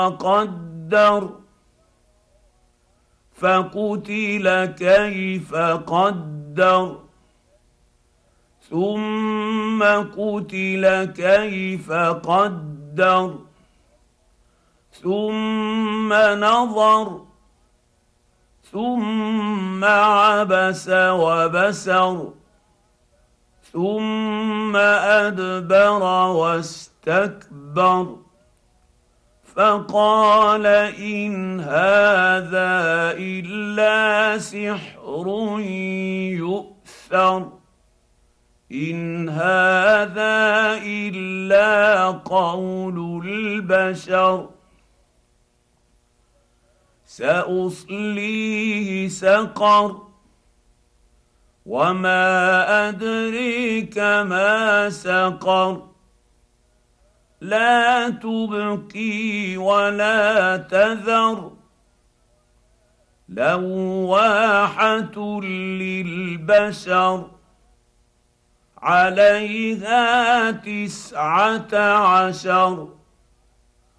قدر فقتل كيف قدر ثم قتل كيف قدر ثم نظر ثم عبس وبسر ثم ادبر واستكبر فقال ان هذا الا سحر يؤثر ان هذا الا قول البشر ساصليه سقر وما ادريك ما سقر لا تبقي ولا تذر لواحه للبشر عليها 19